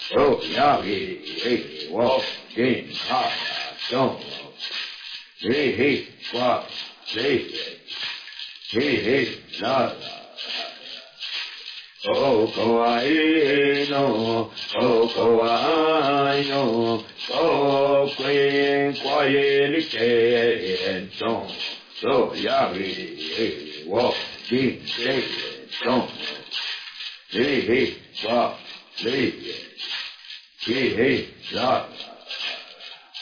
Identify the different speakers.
Speaker 1: 哦呀嘿嘿，我给他送，嘿嘿哇嘿嘿嘿啦啦。O Kawai no, O Kawai no, O Queen Quiet Lichen Song, So Yari, Walk, King, Say, Song, Hey, Hey, Walk, Say, Hey, Hey, Shot.